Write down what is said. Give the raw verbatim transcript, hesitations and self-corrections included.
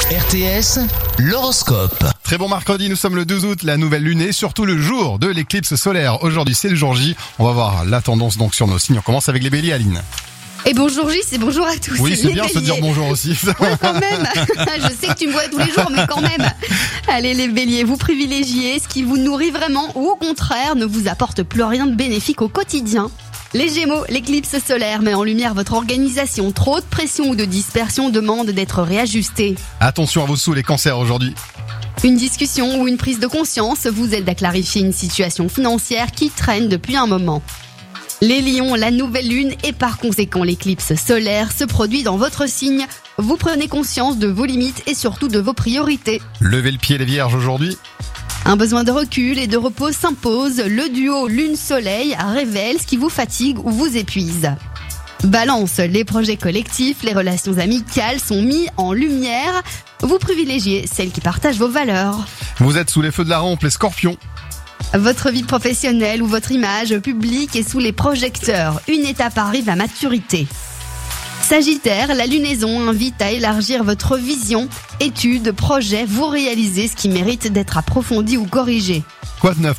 R T S, l'horoscope. Très bon mercredi, nous sommes le deux août, la nouvelle lune et surtout le jour de l'éclipse solaire. Aujourd'hui, c'est le jour J. On va voir la tendance donc sur nos signes. On commence avec les béliers, Aline. Et bonjour J, c'est bonjour à tous. Oui, c'est les bien béliers. se dire bonjour aussi. Ouais, quand même. Je sais que tu me vois tous les jours, mais quand même. Allez les béliers, vous privilégiez ce qui vous nourrit vraiment ou au contraire ne vous apporte plus rien de bénéfique au quotidien. Les gémeaux, l'éclipse solaire met en lumière votre organisation. Trop de pression ou de dispersion demande d'être réajustée. Attention à vos sous, les cancers aujourd'hui. Une discussion ou une prise de conscience vous aide à clarifier une situation financière qui traîne depuis un moment. Les lions, la nouvelle lune et par conséquent l'éclipse solaire se produit dans votre signe. Vous prenez conscience de vos limites et surtout de vos priorités. Levez le pied, les vierges aujourd'hui. Un besoin de recul et de repos s'impose. Le duo lune-soleil révèle ce qui vous fatigue ou vous épuise. Balance, les projets collectifs, les relations amicales sont mis en lumière. Vous privilégiez celles qui partagent vos valeurs. Vous êtes sous les feux de la rampe, les scorpions. Votre vie professionnelle ou votre image publique est sous les projecteurs. Une étape arrive à maturité. Sagittaire, la lunaison invite à élargir votre vision. Études, projets, vous réalisez ce qui mérite d'être approfondi ou corrigé. Quoi de neuf?